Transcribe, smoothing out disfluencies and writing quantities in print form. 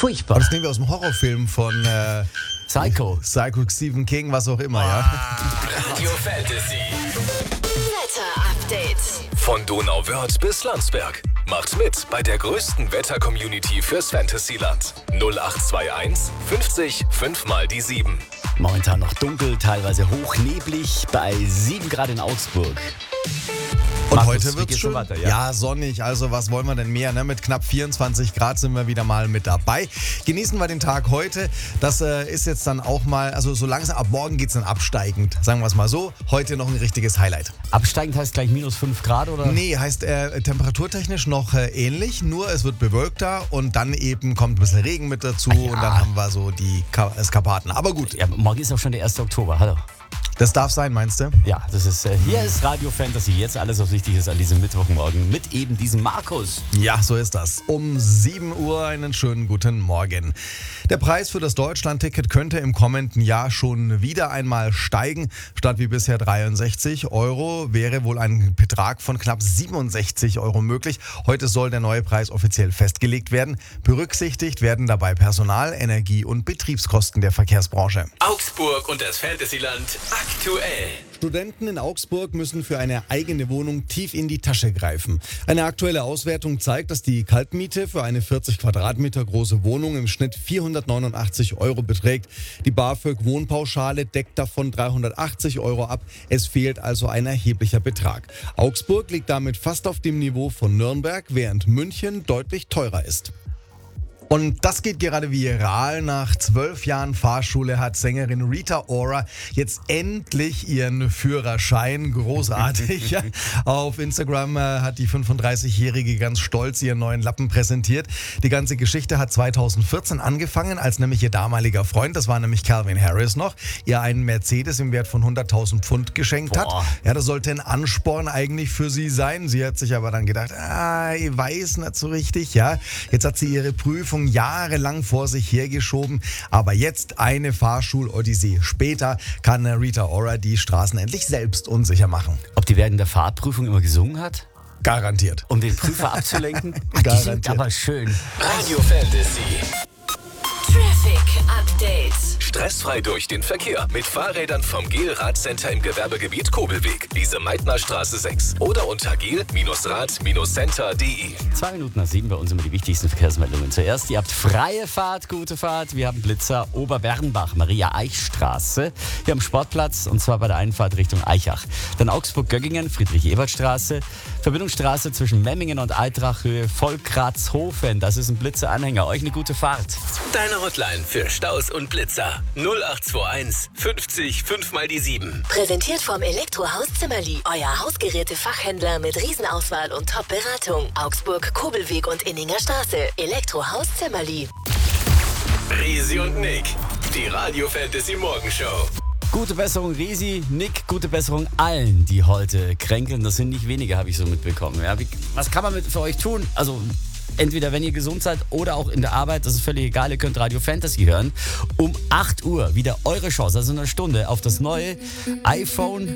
Furchtbar. Aber das nehmen wir aus dem Horrorfilm von Psycho, Stephen King, was auch immer, ja. Radio Fantasy. Wetter-Update. Von Donauwörth bis Landsberg. Macht mit bei der größten Wetter-Community fürs Fantasyland. 0821 50 5 mal die 7. Momentan noch dunkel, teilweise hochneblig bei 7 Grad in Augsburg. Und Markus, heute wie wird's geht's schön. so weiter, Ja, sonnig. Also was wollen wir denn mehr? Ne? Mit knapp 24 Grad sind wir wieder mal mit dabei. Genießen wir den Tag heute. Das ist jetzt dann auch mal, also so langsam ab morgen geht es dann absteigend. Sagen wir es mal so. Heute noch ein richtiges Highlight. Absteigend heißt gleich minus 5 Grad, oder? Nee, heißt temperaturtechnisch noch ähnlich. Nur es wird bewölkter und dann eben kommt ein bisschen Regen mit dazu. Ja. Und dann haben wir so die Eskapaden. Aber gut, Ja, morgen ist auch schon der 1. Oktober, hallo. das darf sein, meinst du? Ja, das ist, hier ist Radio Fantasy. Jetzt alles, was wichtig ist an diesem Mittwochmorgen mit eben diesem Markus. Ja, so ist das. Um 7 Uhr einen schönen guten Morgen. Der Preis für das Deutschland-Ticket könnte im kommenden Jahr schon wieder einmal steigen. Statt wie bisher 63 Euro wäre wohl ein Betrag von knapp 67 Euro möglich. Heute soll der neue Preis offiziell festgelegt werden. Berücksichtigt werden dabei Personal-, Energie- und Betriebskosten der Verkehrsbranche. Augsburg und das Fantasyland aktuell. Studenten in Augsburg müssen für eine eigene Wohnung tief in die Tasche greifen. Eine aktuelle Auswertung zeigt, dass die Kaltmiete für eine 40 Quadratmeter große Wohnung im Schnitt 489 Euro beträgt. Die BAföG-Wohnpauschale deckt davon 380 Euro ab. Es fehlt also ein erheblicher Betrag. Augsburg liegt damit fast auf dem Niveau von Nürnberg, während München deutlich teurer ist. Und das geht gerade viral. Nach 12 Jahren Fahrschule hat Sängerin Rita Ora jetzt endlich ihren Führerschein. Großartig. Ja. Auf Instagram hat die 35-Jährige ganz stolz ihren neuen Lappen präsentiert. Die ganze Geschichte hat 2014 angefangen, als nämlich ihr damaliger Freund, das war nämlich Calvin Harris noch, ihr einen Mercedes im Wert von 100.000 Pfund geschenkt hat. Ja, das sollte ein Ansporn eigentlich für sie sein. Sie hat sich aber dann gedacht, ich weiß nicht so richtig. Ja, jetzt hat sie ihre Prüfung jahrelang vor sich hergeschoben, aber jetzt eine Fahrschul-Odyssee später kann Rita Ora die Straßen endlich selbst unsicher machen. Ob die während der Fahrprüfung immer gesungen hat? Garantiert. Um den Prüfer abzulenken? Die sind Garantiert. aber schön. Radio Fantasy. Traffic Update. Stressfrei durch den Verkehr mit Fahrrädern vom GEL-Radcenter im Gewerbegebiet Kobelweg, Lise Meitner Straße 6 oder unter gel-rad-center.de. 2 Minuten nach 7 bei uns immer die wichtigsten Verkehrsmeldungen. Zuerst, ihr habt freie Fahrt, gute Fahrt. Wir haben Blitzer Oberwernbach, Maria-Eich-Straße. Hier am Sportplatz und zwar bei der Einfahrt Richtung Eichach. Dann Augsburg-Göggingen, Friedrich-Ebert-Straße. Verbindungsstraße zwischen Memmingen und Eitrachhöhe, Volkratzhofen. Das ist ein Blitzer-Anhänger. Euch eine gute Fahrt. Deine Hotline für Staus und Blitzer 0821 50 5 mal die 7. Präsentiert vom Elektrohaus Zimmerli. Euer Hausgeräte-Fachhändler mit Riesenauswahl und Top-Beratung. Augsburg, Kobelweg und Inninger Straße. Elektrohaus Zimmerli. Risi und Nick, die Radio Fantasy Morgenshow. Gute Besserung, Risi, Nick, gute Besserung allen, die heute kränkeln. Das sind nicht wenige, habe ich so mitbekommen. Ja, was kann man für euch tun? Also entweder wenn ihr gesund seid oder auch in der Arbeit, das ist völlig egal, ihr könnt Radio Fantasy hören. Um 8 Uhr wieder eure Chance, also eine Stunde, auf das neue iPhone